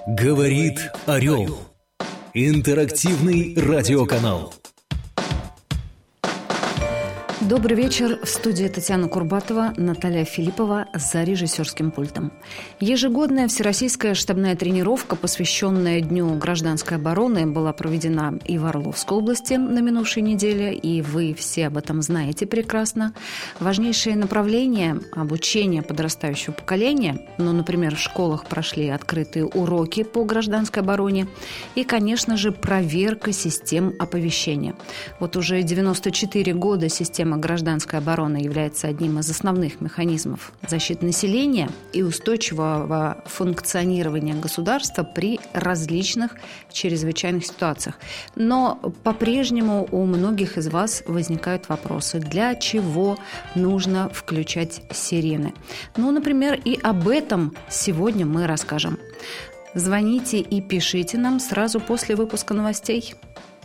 Говорит Орел. Интерактивный радиоканал. Добрый вечер. В студии Татьяна Курбатова, Наталья Филиппова за режиссерским пультом. Ежегодная всероссийская штабная тренировка, посвященная Дню гражданской обороны, была проведена и в Орловской области на минувшей неделе, и вы все об этом знаете прекрасно. Важнейшие направления обучения подрастающего поколения, например, в школах прошли открытые уроки по гражданской обороне и, конечно же, проверка систем оповещения. Вот уже 94 года система гражданской обороны является одним из основных механизмов защиты населения и устойчивого функционирования государства при различных чрезвычайных ситуациях. Но по-прежнему у многих из вас возникают вопросы, для чего нужно включать сирены. Например, и об этом сегодня мы расскажем. Звоните и пишите нам сразу после выпуска новостей.